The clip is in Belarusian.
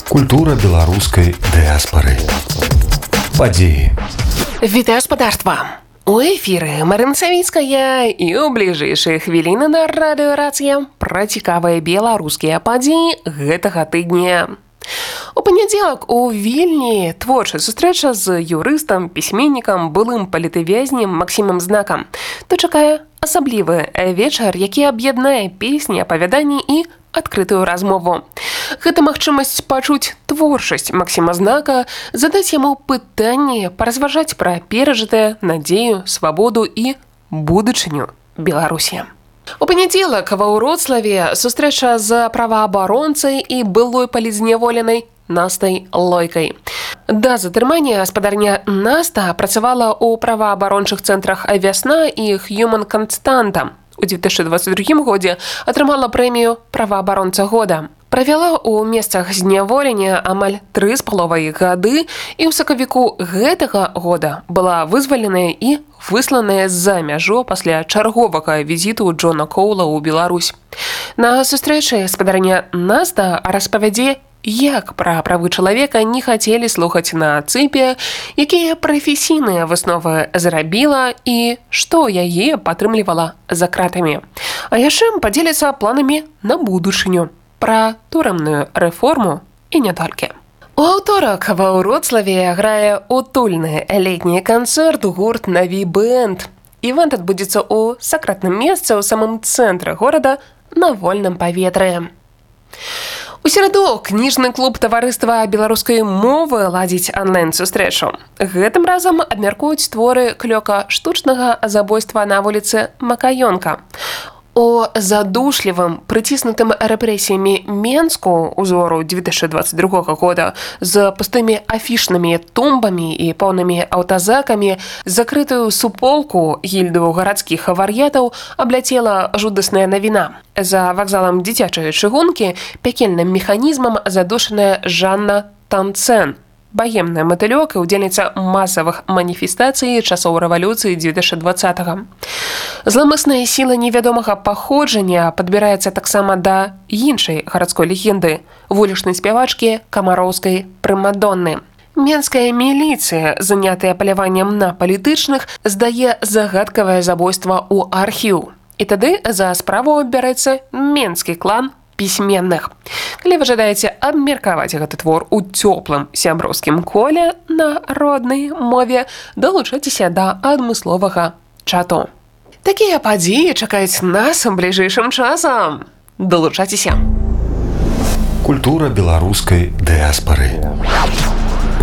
Культура беларускай дыаспары. Падзеі. Вітаю спадарства! У эфіры Марына Савіцкая і ў бліжэйшыя хвіліны на радыёрацыя пра цікавыя беларускія падзеі гэтага тыдня. У панядзелак у Вільні творчая сустрэча з юрыстам, пісьменнікам, былым палітвязнем Максімам Знакам. То чакае асаблівы вечар, які аб'яднае песні, апавяданні і адкрытую размову. Гэта магчымасць пачуць творчасць Максіма Знака, задаць яму пытанні, паразважаць пра перажытае, надзею, свабоду і будучыню Беларусі. У панядзелак ва Вроцлаве сустрэча з праваабаронцай і былой палітзняволенай Настай Лойкай. Да затрымання гаспадарня Наста працавала ў праваабарончых цэнтрах «Вясна» і «Human Константа». У 2022 годзе атрымала прэмію «Праваабаронца года». Правяла ў месцах зняволення амаль 3,5 гады і ў сакавіку гэтага года была вызваленая і высланая за мяжу пасля чарговага візіту Джона Коула ў Беларусь. На сустрэчы гаспадарня Наста распавядзе, як пра правы чалавека не хацелі слухаць на цыпе, якія прафесійныя высновы зрабіла і што яе падтрымлівала за кратамі. А яшчэ падзеліцца планамі на будучыню, пра турэмную рэформу і не толькі. У аўторак ва Вроцлаве грае утульны летні канцэрт гурт «Наві Бэнд». Івэнт адбудзецца ў сакрэтным месцы ў самым цэнтры горада на вольным паветры. У сераду кніжны клуб таварыства беларускай мовы ладзіць онлайн-сустрэчу. Гэтым разам абмяркуюць творы клёка штучнага забойства на вуліцы Макаёнка. У задушлівым, прыціснутым рэпрэсіямі Менску узору 2022 года з пустымі афішнымі тумбамі і поўнымі аўтазакамі закрытую суполку гільду гарадскіх вар'ятаў абляцела жудасная навіна. За вакзалам дзіцячай чыгункі пякельным механізмам задушаная Жанна Танцэн, баемная матылёк і ўдзельніца масавых маніфестацый часоў рэвалюцыі 2020-го. Зламысная сіла невядомага паходжання падбіраецца таксама да іншай гарадской легенды – вулічнай спявачкі камароўскай прымадонны. Менская міліцыя, занятая паляваннем на палітычных, здае загадкавае забойства ў архіў. І тады за справу бярэцца менскі клан пісьменных. Калі вы жадаеце абмеркаваць гэты твор у цёплым сяброўскім коле на роднай мове, далучайцеся да адмысловага чату. Такія падзеі чакаюць нас бліжэйшым часам. Далучайцеся. Культура беларускай дыаспары.